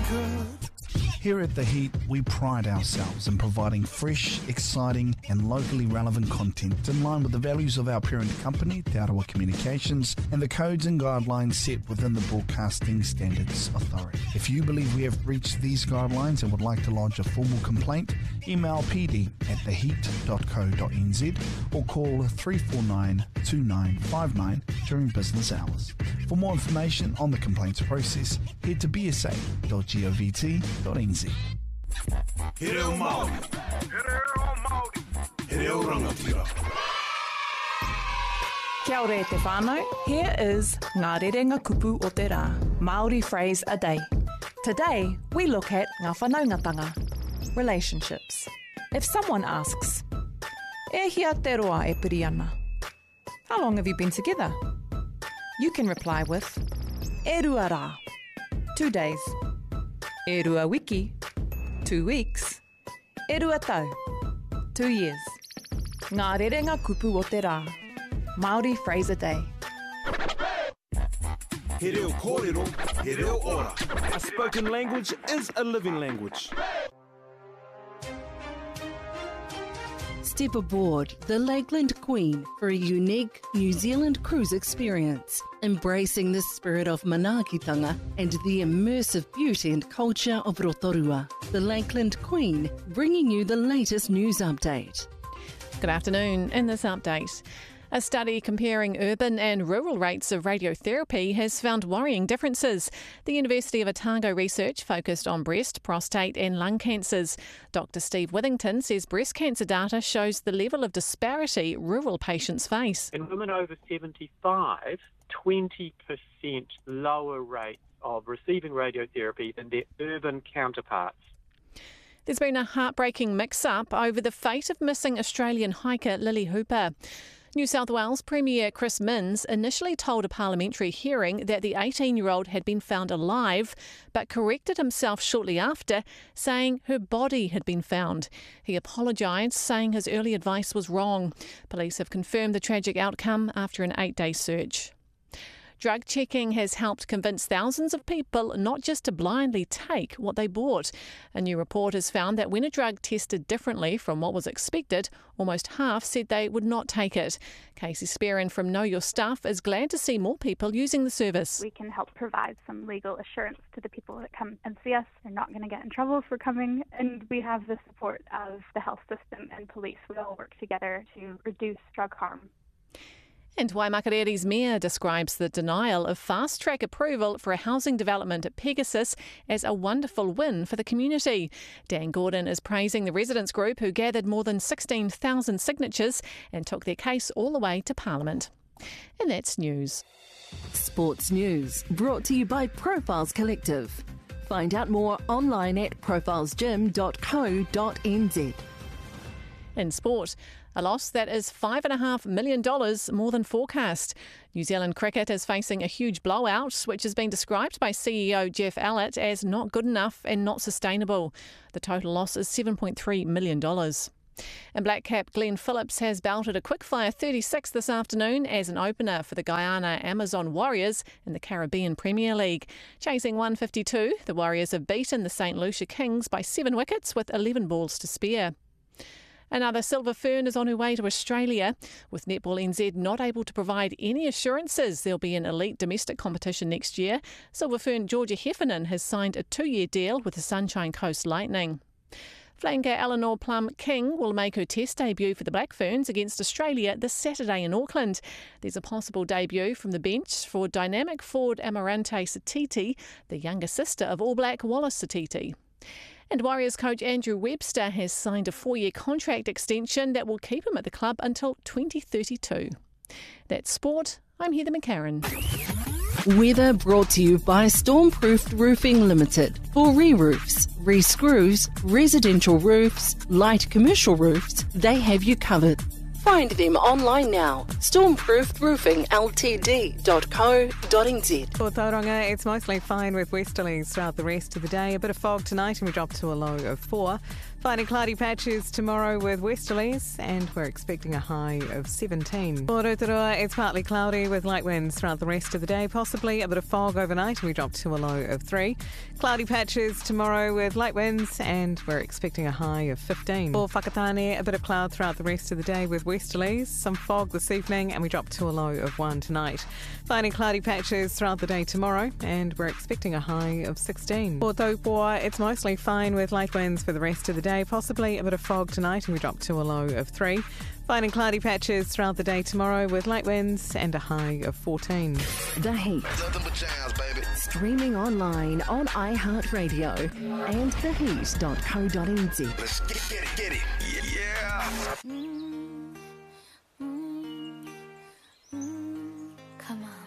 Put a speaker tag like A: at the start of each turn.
A: good.
B: Here at The Heat, we pride ourselves in providing fresh, exciting and locally relevant content in line with the values of our parent company, Te Arawa Communications, and the codes and guidelines set within the Broadcasting Standards Authority. If you believe we have breached these guidelines and would like to lodge a formal complaint, email pd@theheat.co.nz or call 349 2959 during business hours. For more information on the complaints process, head to bsa.govt.nz.
A: He reo Māori. He reo rangatira.
C: Kia ora te whānau. Here is Ngā Rerenga Kupu o te Rā, Māori phrase a day. Today, we look at ngā whanaungatanga, relationships. If someone asks, e hia te roa e piri ana? How long have you been together? You can reply with, e rua rā, 2 days. E rua wiki, 2 weeks. E rua tau, 2 years. Ngā Rerenga Kupu o te Rā, Māori phrase a day.
A: He reo kōrero, he reo ora.
D: A spoken language is a living language.
E: Step aboard the Lakeland Queen for a unique New Zealand cruise experience, embracing the spirit of manaakitanga and the immersive beauty and culture of Rotorua. The Lakeland Queen, bringing you the latest news update.
F: Good afternoon. In this update, a study comparing urban and rural rates of radiotherapy has found worrying differences. The University of Otago research focused on breast, prostate and lung cancers. Dr Steve Withington says breast cancer data shows the level of disparity rural patients face.
G: In women over 75, 20% lower rates of receiving radiotherapy than their urban counterparts.
F: There's been a heartbreaking mix-up over the fate of missing Australian hiker Lily Hooper. New South Wales Premier Chris Minns initially told a parliamentary hearing that the 18-year-old had been found alive, but corrected himself shortly after, saying her body had been found. He apologised, saying his early advice was wrong. Police have confirmed the tragic outcome after an 8-day search. Drug checking has helped convince thousands of people not just to blindly take what they bought. A new report has found that when a drug tested differently from what was expected, almost half said they would not take it. Casey Spearin from Know Your Stuff is glad to see more people using the service.
H: We can help provide some legal assurance to the people that come and see us. They're not going to get in trouble for coming, and we have the support of the health system and police. We all work together to reduce drug harm.
F: And Waimakariri's mayor describes the denial of fast-track approval for a housing development at Pegasus as a wonderful win for the community. Dan Gordon is praising the residents group who gathered more than 16,000 signatures and took their case all the way to Parliament. And that's news.
E: Sports news brought to you by Profiles Collective. Find out more online at profilesgym.co.nz.
F: In sport, a loss that is $5.5 million more than forecast. New Zealand cricket is facing a huge blowout, which has been described by CEO Jeff Allett as not good enough and not sustainable. The total loss is $7.3 million. And black cap Glenn Phillips has belted a quickfire 36 this afternoon as an opener for the Guyana Amazon Warriors in the Caribbean Premier League. Chasing 152, the Warriors have beaten the St Lucia Kings by 7 wickets with 11 balls to spare. Another silver fern is on her way to Australia. With Netball NZ not able to provide any assurances there'll be an elite domestic competition next year, silver fern Georgia Heffernan has signed a 2-year deal with the Sunshine Coast Lightning. Flanker Eleanor Plum-King will make her test debut for the Black Ferns against Australia this Saturday in Auckland. There's a possible debut from the bench for dynamic forward Amarante Satiti, the younger sister of All Black Wallace Satiti. And Warriors coach Andrew Webster has signed a 4-year contract extension that will keep him at the club until 2032. That's sport. I'm Heather McCarran.
E: Weather brought to you by Stormproofed Roofing Limited. For re-roofs, re-screws, residential roofs, light commercial roofs, they have you covered. Find them online now. Stormproofedroofingltd.co.nz.
I: For Tauranga, it's mostly fine with westerlies throughout the rest of the day. A bit of fog tonight and we drop to a low of 4. Finding cloudy patches tomorrow with westerlies, and we're expecting a high of 17. For Rotorua, it's partly cloudy with light winds throughout the rest of the day, possibly a bit of fog overnight, and we drop to a low of 3. Cloudy patches tomorrow with light winds, and we're expecting a high of 15. For Whakatane, a bit of cloud throughout the rest of the day with westerlies, some fog this evening, and we drop to a low of 1 tonight. Finding cloudy patches throughout the day tomorrow, and we're expecting a high of 16. For Taupoa, it's mostly fine with light winds for the rest of the day, possibly a bit of fog tonight, and we drop to a low of 3. Finding cloudy patches throughout the day tomorrow with light winds and a high of 14.
E: The Heat. Streaming online on iHeartRadio and theheat.co.nz.
A: Let's get it. Yeah.